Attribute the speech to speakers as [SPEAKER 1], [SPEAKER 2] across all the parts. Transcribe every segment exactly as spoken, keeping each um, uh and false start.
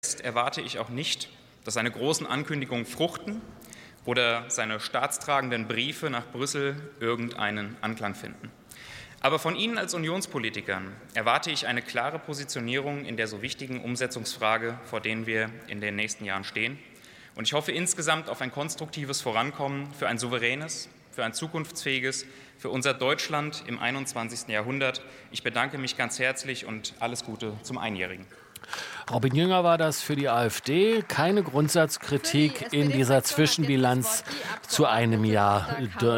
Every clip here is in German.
[SPEAKER 1] erwarte ich auch nicht, dass seine großen Ankündigungen fruchten oder seine staatstragenden Briefe nach Brüssel irgendeinen Anklang finden. Aber von Ihnen als Unionspolitikern erwarte ich eine klare Positionierung in der so wichtigen Umsetzungsfrage, vor der wir in den nächsten Jahren stehen. Und ich hoffe insgesamt auf ein konstruktives Vorankommen für ein souveränes, für ein zukunftsfähiges, für unser Deutschland im einundzwanzigsten Jahrhundert. Ich bedanke mich ganz herzlich und alles Gute zum Einjährigen.
[SPEAKER 2] Robin Jünger war das für die AfD. Keine Grundsatzkritik in dieser Zwischenbilanz zu einem Jahr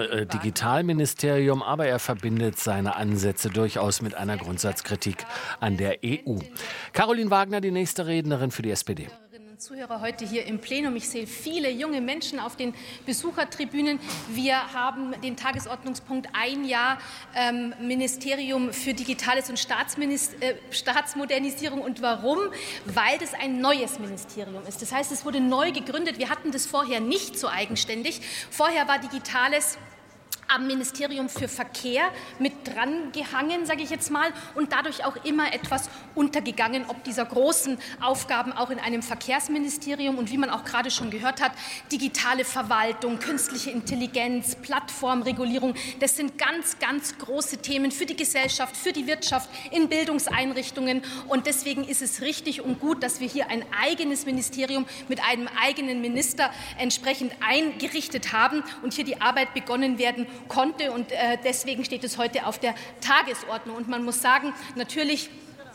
[SPEAKER 2] Digitalministerium, aber er verbindet seine Ansätze durchaus mit einer Grundsatzkritik an der E U. Caroline Wagner, die nächste Rednerin für die S P D.
[SPEAKER 3] Zuhörer heute hier im Plenum. Ich sehe viele junge Menschen auf den Besuchertribünen. Wir haben den Tagesordnungspunkt ein Jahr ähm, Ministerium für Digitales und äh, Staatsmodernisierung. Und warum? Weil das ein neues Ministerium ist. Das heißt, es wurde neu gegründet. Wir hatten das vorher nicht so eigenständig. Vorher war Digitales am Ministerium für Verkehr mit dran gehangen, sage ich jetzt mal, und dadurch auch immer etwas untergegangen, ob dieser großen Aufgaben auch in einem Verkehrsministerium und wie man auch gerade schon gehört hat, digitale Verwaltung, künstliche Intelligenz, Plattformregulierung, das sind ganz, ganz große Themen für die Gesellschaft, für die Wirtschaft, in Bildungseinrichtungen und deswegen ist es richtig und gut, dass wir hier ein eigenes Ministerium mit einem eigenen Minister entsprechend eingerichtet haben und hier die Arbeit begonnen werden konnte und äh, deswegen steht es heute auf der Tagesordnung. Und man muss sagen, natürlich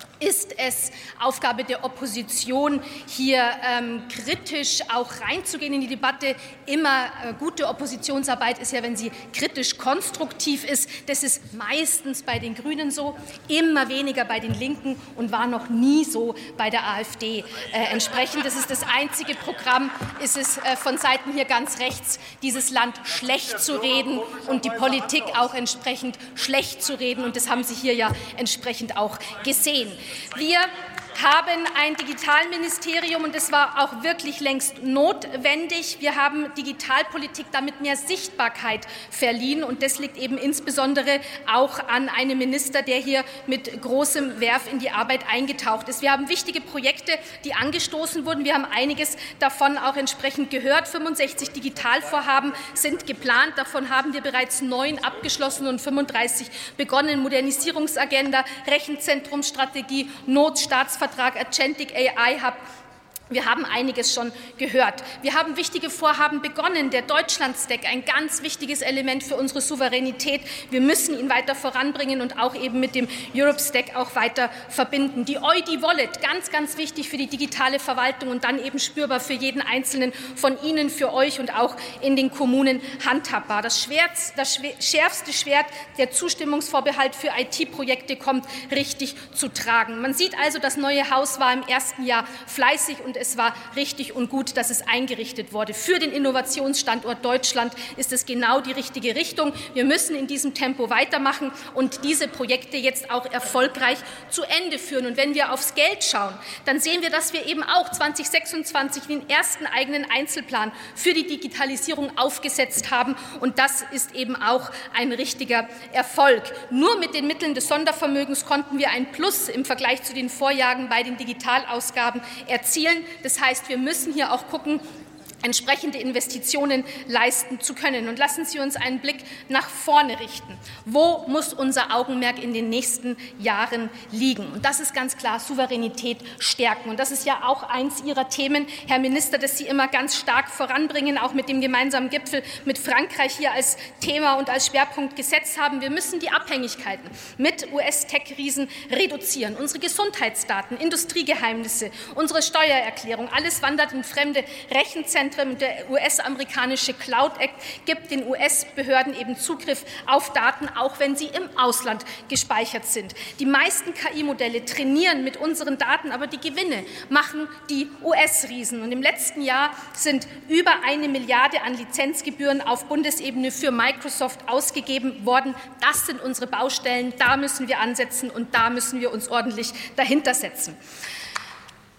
[SPEAKER 3] ist es Aufgabe der Opposition, hier ähm, kritisch auch reinzugehen in die Debatte. Immer äh, gute Oppositionsarbeit ist ja, wenn sie kritisch konstruktiv ist. Das ist meistens bei den Grünen so, immer weniger bei den Linken und war noch nie so bei der AfD. Äh, entsprechend, das ist das einzige Programm, ist es äh, von Seiten hier ganz rechts, dieses Land schlecht zu reden und die Politik auch entsprechend schlecht zu reden. Und das haben Sie hier ja entsprechend auch gesehen. Wir haben ein Digitalministerium und es war auch wirklich längst notwendig. Wir haben Digitalpolitik damit mehr Sichtbarkeit verliehen und das liegt eben insbesondere auch an einem Minister, der hier mit großem Werf in die Arbeit eingetaucht ist. Wir haben wichtige Projekte, die angestoßen wurden. Wir haben einiges davon auch entsprechend gehört. fünfundsechzig Digitalvorhaben sind geplant. Davon haben wir bereits neun abgeschlossen und fünfunddreißig begonnen. Modernisierungsagenda, Rechenzentrumsstrategie, Notstaatsvertrag, Agentic A I Hub. Wir haben einiges schon gehört. Wir haben wichtige Vorhaben begonnen. Der Deutschland-Stack, ein ganz wichtiges Element für unsere Souveränität. Wir müssen ihn weiter voranbringen und auch eben mit dem Europe-Stack auch weiter verbinden. Die E U I D-Wallet, ganz, ganz wichtig für die digitale Verwaltung und dann eben spürbar für jeden Einzelnen von Ihnen, für euch und auch in den Kommunen handhabbar. Das, Schwert, das schärfste Schwert, der Zustimmungsvorbehalt für I T-Projekte kommt richtig zu tragen. Man sieht also, das neue Haus war im ersten Jahr fleißig und es war richtig und gut, dass es eingerichtet wurde. Für den Innovationsstandort Deutschland ist es genau die richtige Richtung. Wir müssen in diesem Tempo weitermachen und diese Projekte jetzt auch erfolgreich zu Ende führen. Und wenn wir aufs Geld schauen, dann sehen wir, dass wir eben auch zweitausendsechsundzwanzig den ersten eigenen Einzelplan für die Digitalisierung aufgesetzt haben. Und das ist eben auch ein richtiger Erfolg. Nur mit den Mitteln des Sondervermögens konnten wir ein Plus im Vergleich zu den Vorjahren bei den Digitalausgaben erzielen. Das heißt, wir müssen hier auch gucken, entsprechende Investitionen leisten zu können. Und lassen Sie uns einen Blick nach vorne richten. Wo muss unser Augenmerk in den nächsten Jahren liegen? Und das ist ganz klar, Souveränität stärken. Und das ist ja auch eins Ihrer Themen, Herr Minister, das Sie immer ganz stark voranbringen, auch mit dem gemeinsamen Gipfel mit Frankreich hier als Thema und als Schwerpunkt gesetzt haben. Wir müssen die Abhängigkeiten mit U S-Tech-Riesen reduzieren. Unsere Gesundheitsdaten, Industriegeheimnisse, unsere Steuererklärung, alles wandert in fremde Rechenzentren. Der U S-amerikanische Cloud Act gibt den U S-Behörden eben Zugriff auf Daten, auch wenn sie im Ausland gespeichert sind. Die meisten K I-Modelle trainieren mit unseren Daten, aber die Gewinne machen die U S-Riesen. Und im letzten Jahr sind über eine Milliarde an Lizenzgebühren auf Bundesebene für Microsoft ausgegeben worden. Das sind unsere Baustellen, da müssen wir ansetzen und da müssen wir uns ordentlich dahinter setzen.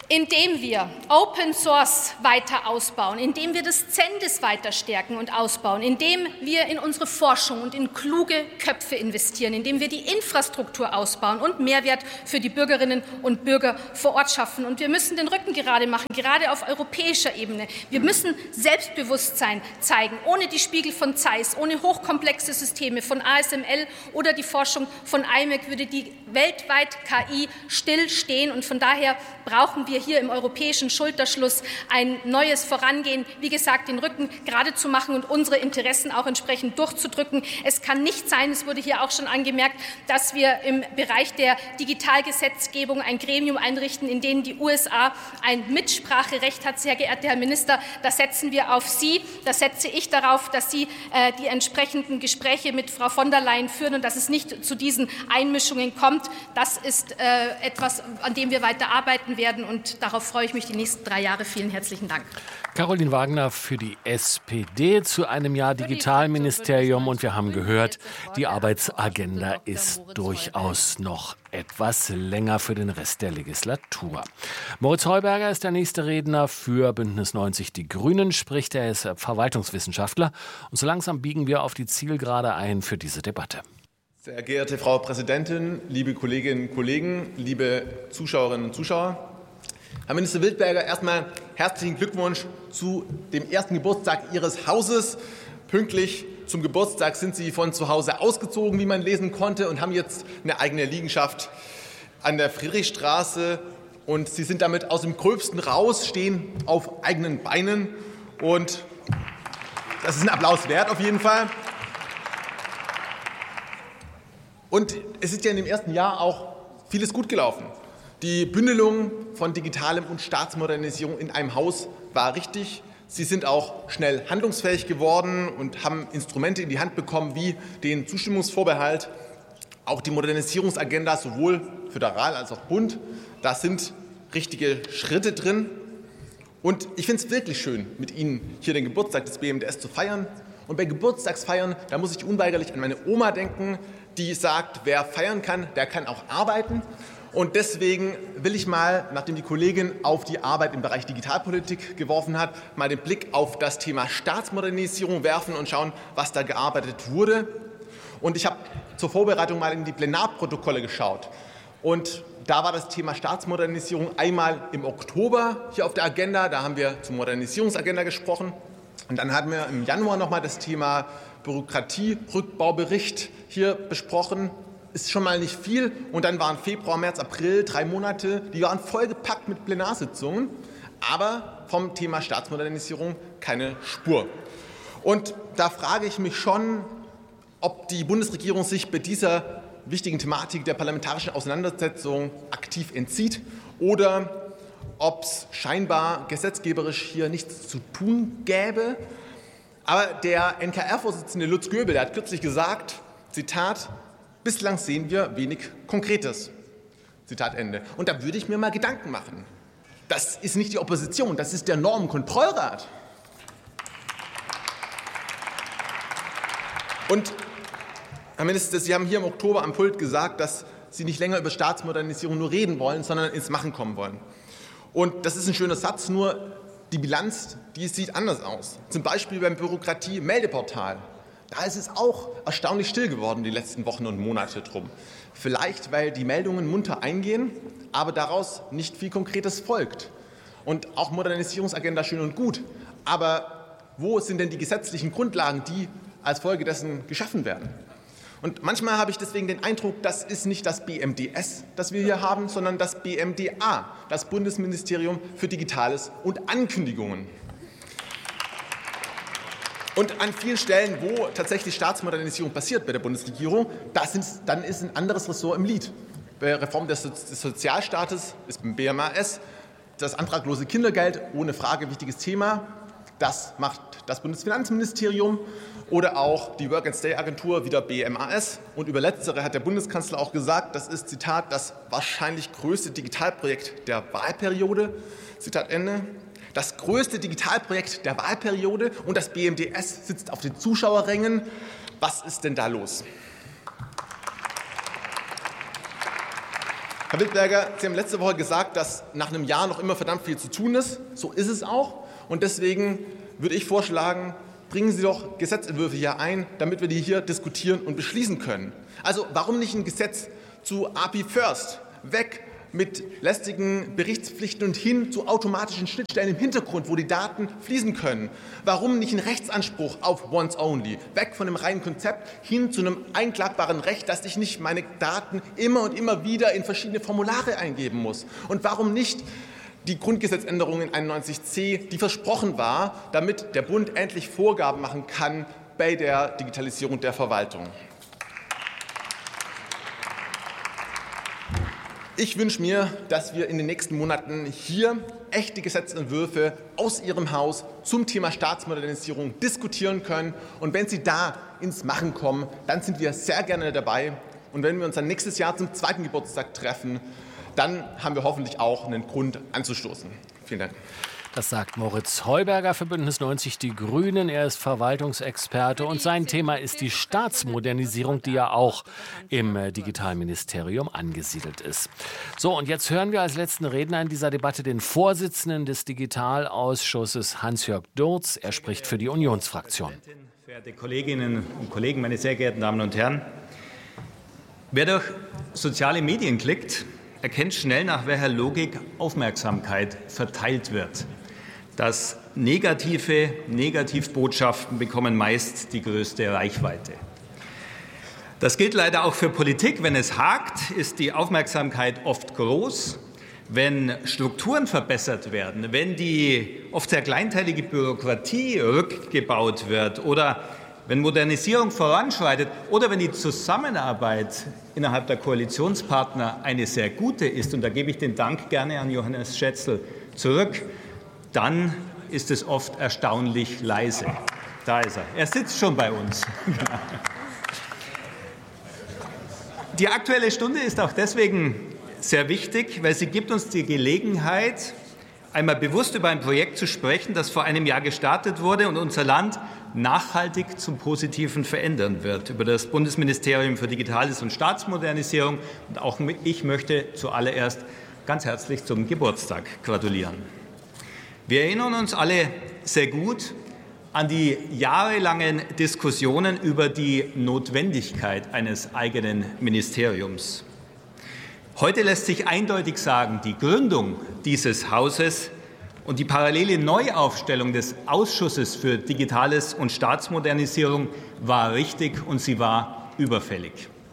[SPEAKER 3] Indem wir Open Source weiter ausbauen, indem wir das Zendis weiter stärken und ausbauen, indem wir in unsere Forschung und in kluge Köpfe investieren, indem wir die Infrastruktur ausbauen und Mehrwert für die Bürgerinnen und Bürger vor Ort schaffen. Und wir müssen den Rücken gerade machen, gerade auf europäischer Ebene. Wir müssen Selbstbewusstsein zeigen, ohne die Spiegel von Zeiss, ohne hochkomplexe Systeme von A S M L oder die Forschung von I M E C würde die weltweit K I stillstehen. Und von daher brauchen wir hier im europäischen Schulterschluss ein neues Vorangehen, wie gesagt, den Rücken gerade zu machen und unsere Interessen auch entsprechend durchzudrücken. Es kann nicht sein, es wurde hier auch schon angemerkt, dass wir im Bereich der Digitalgesetzgebung ein Gremium einrichten, in dem die U S A ein Mitspracherecht hat. Sehr geehrter Herr Minister, da setzen wir auf Sie, da setze ich darauf, dass Sie äh, die entsprechenden Gespräche mit Frau von der Leyen führen und dass es nicht zu diesen Einmischungen kommt. Das ist äh, etwas, an dem wir weiter arbeiten werden, und darauf freue ich mich die nächsten drei Jahre. Vielen herzlichen Dank.
[SPEAKER 2] Caroline Wagner für die S P D zu einem Jahr Digitalministerium. Und wir haben gehört, die Arbeitsagenda ist durchaus noch etwas länger für den Rest der Legislatur. Moritz Heuberger ist der nächste Redner für Bündnis neunzig Die Grünen, spricht er ist Verwaltungswissenschaftler. Und so langsam biegen wir auf die Zielgerade ein für diese Debatte.
[SPEAKER 4] Sehr geehrte Frau Präsidentin, liebe Kolleginnen und Kollegen, liebe Zuschauerinnen und Zuschauer. Herr Minister Wildberger, erstmal herzlichen Glückwunsch zu dem ersten Geburtstag Ihres Hauses. Pünktlich zum Geburtstag sind Sie von zu Hause ausgezogen, wie man lesen konnte, und haben jetzt eine eigene Liegenschaft an der Friedrichstraße. Und Sie sind damit aus dem Gröbsten raus, stehen auf eigenen Beinen. Und das ist ein Applaus wert auf jeden Fall. Und es ist ja in dem ersten Jahr auch vieles gut gelaufen. Die Bündelung von Digitalem und Staatsmodernisierung in einem Haus war richtig. Sie sind auch schnell handlungsfähig geworden und haben Instrumente in die Hand bekommen, wie den Zustimmungsvorbehalt. Auch die Modernisierungsagenda, sowohl föderal als auch Bund, da sind richtige Schritte drin. Und ich finde es wirklich schön, mit Ihnen hier den Geburtstag des B M D S zu feiern. Und bei Geburtstagsfeiern, da muss ich unweigerlich an meine Oma denken, die sagt, wer feiern kann, der kann auch arbeiten. Und deswegen will ich mal, nachdem die Kollegin auf die Arbeit im Bereich Digitalpolitik geworfen hat, mal den Blick auf das Thema Staatsmodernisierung werfen und schauen, was da gearbeitet wurde. Und ich habe zur Vorbereitung mal in die Plenarprotokolle geschaut. Und da war das Thema Staatsmodernisierung einmal im Oktober hier auf der Agenda. Da haben wir zur Modernisierungsagenda gesprochen. Und dann hatten wir im Januar noch mal das Thema Bürokratierückbaubericht hier besprochen. Ist schon mal nicht viel. Und dann waren Februar, März, April, drei Monate, die waren vollgepackt mit Plenarsitzungen, aber vom Thema Staatsmodernisierung keine Spur. Und da frage ich mich schon, ob die Bundesregierung sich bei dieser wichtigen Thematik der parlamentarischen Auseinandersetzung aktiv entzieht oder ob es scheinbar gesetzgeberisch hier nichts zu tun gäbe. Aber der N K R-Vorsitzende Lutz Göbel, der hat kürzlich gesagt, Zitat, bislang sehen wir wenig Konkretes. Zitat Ende. Und da würde ich mir mal Gedanken machen. Das ist nicht die Opposition, das ist der Normenkontrollrat. Und, Herr Minister, Sie haben hier im Oktober am Pult gesagt, dass Sie nicht länger über Staatsmodernisierung nur reden wollen, sondern ins Machen kommen wollen. Und das ist ein schöner Satz, nur die Bilanz, die sieht anders aus. Zum Beispiel beim Bürokratie-Meldeportal. Da ist es auch erstaunlich still geworden die letzten Wochen und Monate drum. Vielleicht, weil die Meldungen munter eingehen, aber daraus nicht viel Konkretes folgt. Und auch Modernisierungsagenda schön und gut. Aber wo sind denn die gesetzlichen Grundlagen, die als Folge dessen geschaffen werden? Und manchmal habe ich deswegen den Eindruck, das ist nicht das B M D S, das wir hier haben, sondern das B M D A, das Bundesministerium für Digitales und Ankündigungen. Und an vielen Stellen, wo tatsächlich Staatsmodernisierung passiert bei der Bundesregierung, da sind, dann ist ein anderes Ressort im Lied. Bei der Reform des Sozialstaates ist beim B M A S das antraglose Kindergeld ohne Frage wichtiges Thema. Das macht das Bundesfinanzministerium oder auch die Work-and-Stay-Agentur, wieder B M A S. Und über letztere hat der Bundeskanzler auch gesagt, das ist, Zitat, das wahrscheinlich größte Digitalprojekt der Wahlperiode. Zitat Ende. Das größte Digitalprojekt der Wahlperiode und das B M D S sitzt auf den Zuschauerrängen. Was ist denn da los? Herr Wildberger, Sie haben letzte Woche gesagt, dass nach einem Jahr noch immer verdammt viel zu tun ist. So ist es auch. Und deswegen würde ich vorschlagen, bringen Sie doch Gesetzentwürfe hier ein, damit wir die hier diskutieren und beschließen können. Also warum nicht ein Gesetz zu A P I First? Weg mit lästigen Berichtspflichten und hin zu automatischen Schnittstellen im Hintergrund, wo die Daten fließen können. Warum nicht ein Rechtsanspruch auf Once Only? Weg von einem reinen Konzept hin zu einem einklagbaren Recht, dass ich nicht meine Daten immer und immer wieder in verschiedene Formulare eingeben muss. Und warum nicht die Grundgesetzänderung in einundneunzig c, die versprochen war, damit der Bund endlich Vorgaben machen kann bei der Digitalisierung der Verwaltung? Ich wünsche mir, dass wir in den nächsten Monaten hier echte Gesetzentwürfe aus Ihrem Haus zum Thema Staatsmodernisierung diskutieren können. Und wenn Sie da ins Machen kommen, dann sind wir sehr gerne dabei. Und wenn wir uns dann nächstes Jahr zum zweiten Geburtstag treffen, dann haben wir hoffentlich auch einen Grund anzustoßen. Vielen Dank.
[SPEAKER 2] Das sagt Moritz Heuberger für Bündnis neunzig Die Grünen. Er ist Verwaltungsexperte und sein Thema ist die Staatsmodernisierung, die ja auch im Digitalministerium angesiedelt ist. So, und jetzt hören wir als letzten Redner in dieser Debatte den Vorsitzenden des Digitalausschusses, Hans-Jörg Durz. Er spricht für die Unionsfraktion.
[SPEAKER 5] Verehrte Kolleginnen und Kollegen, meine sehr geehrten Damen und Herren! Wer durch soziale Medien klickt, erkennt schnell, nach welcher Logik Aufmerksamkeit verteilt wird. Das Negative, Negativbotschaften bekommen meist die größte Reichweite. Das gilt leider auch für Politik. Wenn es hakt, ist die Aufmerksamkeit oft groß. Wenn Strukturen verbessert werden, wenn die oft sehr kleinteilige Bürokratie rückgebaut wird oder wenn Modernisierung voranschreitet oder wenn die Zusammenarbeit innerhalb der Koalitionspartner eine sehr gute ist, und da gebe ich den Dank gerne an Johannes Schätzl zurück, dann ist es oft erstaunlich leise. Da ist er. Er sitzt schon bei uns. Die Aktuelle Stunde ist auch deswegen sehr wichtig, weil sie gibt uns die Gelegenheit, einmal bewusst über ein Projekt zu sprechen, das vor einem Jahr gestartet wurde und unser Land nachhaltig zum Positiven verändern wird, über das Bundesministerium für Digitales und Staatsmodernisierung. Und auch ich möchte zuallererst ganz herzlich zum Geburtstag gratulieren. Wir erinnern uns alle sehr gut an die jahrelangen Diskussionen über die Notwendigkeit eines eigenen Ministeriums. Heute lässt sich eindeutig sagen, die Gründung dieses Hauses und die parallele Neuaufstellung des Ausschusses für Digitales und Staatsmodernisierung war richtig und sie war überfällig.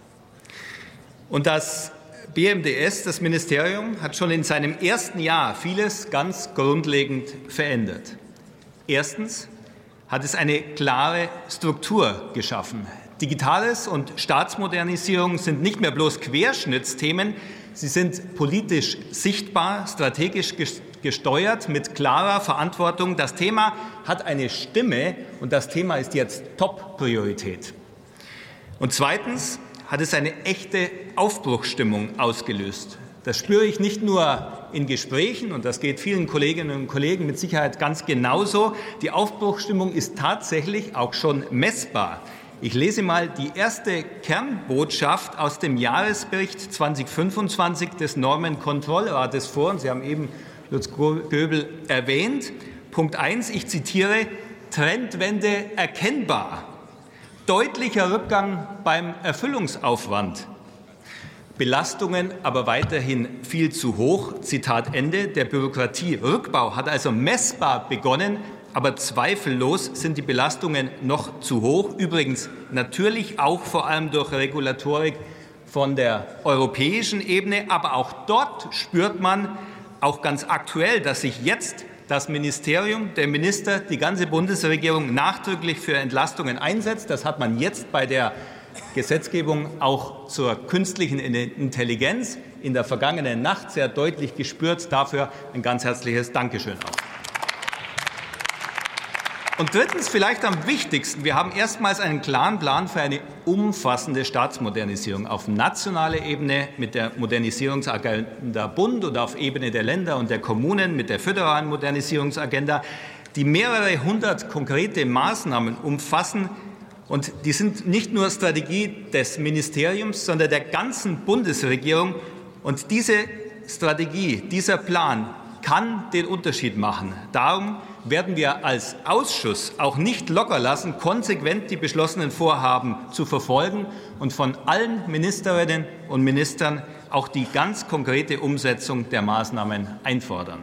[SPEAKER 5] Und das B M D S, das Ministerium, hat schon in seinem ersten Jahr vieles ganz grundlegend verändert. Erstens hat es eine klare Struktur geschaffen. Digitales und Staatsmodernisierung sind nicht mehr bloß Querschnittsthemen, sie sind politisch sichtbar, strategisch gesteuert, mit klarer Verantwortung. Das Thema hat eine Stimme und das Thema ist jetzt Top-Priorität. Und zweitens hat es eine echte Aufbruchsstimmung ausgelöst. Das spüre ich nicht nur in Gesprächen, und das geht vielen Kolleginnen und Kollegen mit Sicherheit ganz genauso. Die Aufbruchsstimmung ist tatsächlich auch schon messbar. Ich lese mal die erste Kernbotschaft aus dem Jahresbericht zweitausendfünfundzwanzig des Normenkontrollrates vor. Und Sie haben eben Lutz Göbel erwähnt. Punkt eins, ich zitiere, Trendwende erkennbar. Deutlicher Rückgang beim Erfüllungsaufwand. Belastungen aber weiterhin viel zu hoch. Zitat Ende. Der Bürokratierückbau hat also messbar begonnen, aber zweifellos sind die Belastungen noch zu hoch. Übrigens natürlich auch vor allem durch Regulatorik von der europäischen Ebene. Aber auch dort spürt man auch ganz aktuell, dass sich jetzt das Ministerium, der Minister, die ganze Bundesregierung nachdrücklich für Entlastungen einsetzt. Das hat man jetzt bei der Gesetzgebung auch zur künstlichen Intelligenz in der vergangenen Nacht sehr deutlich gespürt. Dafür ein ganz herzliches Dankeschön auch. Und drittens, vielleicht am wichtigsten, wir haben erstmals einen klaren Plan für eine umfassende Staatsmodernisierung auf nationaler Ebene mit der Modernisierungsagenda Bund und auf Ebene der Länder und der Kommunen mit der föderalen Modernisierungsagenda, die mehrere hundert konkrete Maßnahmen umfassen. Und die sind nicht nur Strategie des Ministeriums, sondern der ganzen Bundesregierung. Und diese Strategie, dieser Plan kann den Unterschied machen. Darum werden wir als Ausschuss auch nicht locker lassen, konsequent die beschlossenen Vorhaben zu verfolgen und von allen Ministerinnen und Ministern auch die ganz konkrete Umsetzung der Maßnahmen einfordern.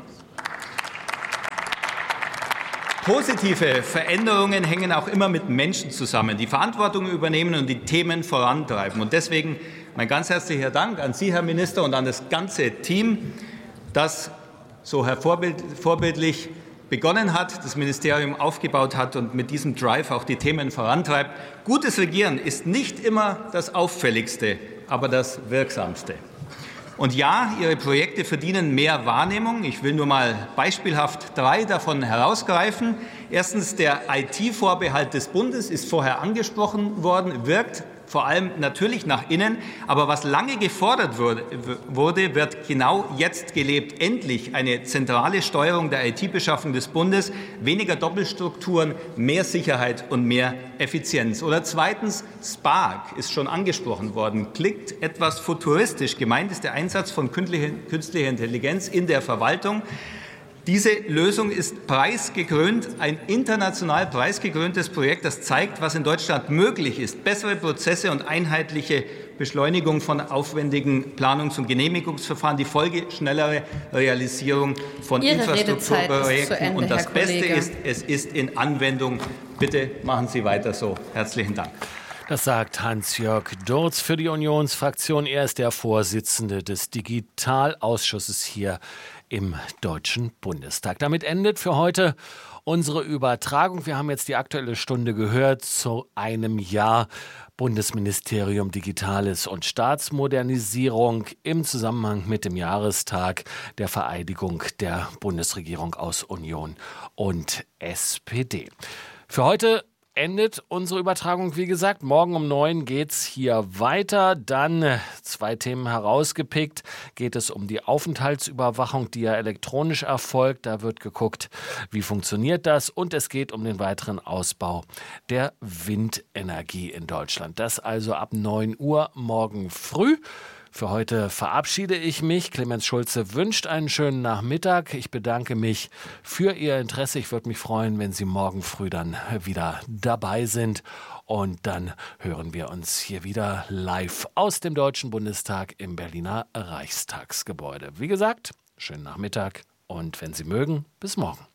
[SPEAKER 5] Positive Veränderungen hängen auch immer mit Menschen zusammen, die Verantwortung übernehmen und die Themen vorantreiben. Und deswegen mein ganz herzlicher Dank an Sie, Herr Minister, und an das ganze Team, das so hervorbild, vorbildlich begonnen hat, das Ministerium aufgebaut hat und mit diesem Drive auch die Themen vorantreibt. Gutes Regieren ist nicht immer das Auffälligste, aber das Wirksamste. Und ja, Ihre Projekte verdienen mehr Wahrnehmung. Ich will nur mal beispielhaft drei davon herausgreifen. Erstens, der I T-Vorbehalt des Bundes ist vorher angesprochen worden, wirkt vor allem natürlich nach innen. Aber was lange gefordert wurde, wird genau jetzt gelebt. Endlich eine zentrale Steuerung der I T-Beschaffung des Bundes, weniger Doppelstrukturen, mehr Sicherheit und mehr Effizienz. Oder zweitens, Spark ist schon angesprochen worden. Klingt etwas futuristisch. Gemeint ist der Einsatz von künstlicher Intelligenz in der Verwaltung. Diese Lösung ist preisgekrönt, ein international preisgekröntes Projekt, das zeigt, was in Deutschland möglich ist. Bessere Prozesse und einheitliche Beschleunigung von aufwendigen Planungs- und Genehmigungsverfahren, die Folge schnellere Realisierung von
[SPEAKER 6] Ihre
[SPEAKER 5] Infrastrukturprojekten. Und das Beste ist, es ist in Anwendung. Bitte machen Sie weiter so. Herzlichen Dank.
[SPEAKER 2] Das sagt Hans-Jörg Durz für die Unionsfraktion. Er ist der Vorsitzende des Digitalausschusses hier im Deutschen Bundestag. Damit endet für heute unsere Übertragung. Wir haben jetzt die Aktuelle Stunde gehört zu einem Jahr Bundesministerium Digitales und Staatsmodernisierung im Zusammenhang mit dem Jahrestag der Vereidigung der Bundesregierung aus Union und S P D. Für heute endet unsere Übertragung, wie gesagt. Morgen um neun geht's hier weiter. Dann zwei Themen herausgepickt. Geht es um die Aufenthaltsüberwachung, die ja elektronisch erfolgt. Da wird geguckt, wie funktioniert das. Und es geht um den weiteren Ausbau der Windenergie in Deutschland. Das also ab neun Uhr morgen früh. Für heute verabschiede ich mich. Clemens Schulze wünscht einen schönen Nachmittag. Ich bedanke mich für Ihr Interesse. Ich würde mich freuen, wenn Sie morgen früh dann wieder dabei sind. Und dann hören wir uns hier wieder live aus dem Deutschen Bundestag im Berliner Reichstagsgebäude. Wie gesagt, schönen Nachmittag und wenn Sie mögen, bis morgen.